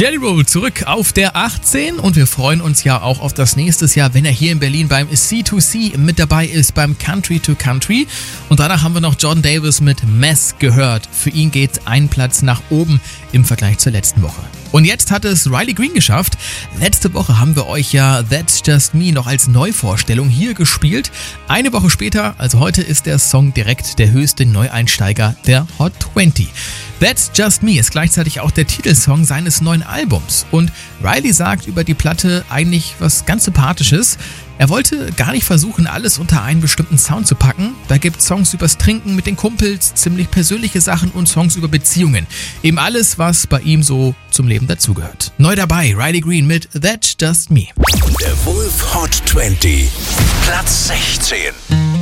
Jelly Roll zurück auf der 18 und wir freuen uns ja auch auf das nächste Jahr, wenn er hier in Berlin beim C2C mit dabei ist, beim Country to Country. Und danach haben wir noch Jordan Davis mit Mess gehört. Für ihn geht ein Platz nach oben im Vergleich zur letzten Woche. Und jetzt hat es Riley Green geschafft. Letzte Woche haben wir euch ja That's Just Me noch als Neuvorstellung hier gespielt. Eine Woche später, also heute, ist der Song direkt der höchste Neueinsteiger der Hot 20. That's Just Me ist gleichzeitig auch der Titelsong seines neuen Albums. Und Riley sagt über die Platte eigentlich was ganz Sympathisches. Er wollte gar nicht versuchen, alles unter einen bestimmten Sound zu packen. Da gibt Songs übers Trinken mit den Kumpels, ziemlich persönliche Sachen und Songs über Beziehungen. Eben alles, was bei ihm so zum Leben dazugehört. Neu dabei, Riley Green mit That's Just Me. Der Wolf Hot 20, Platz 16.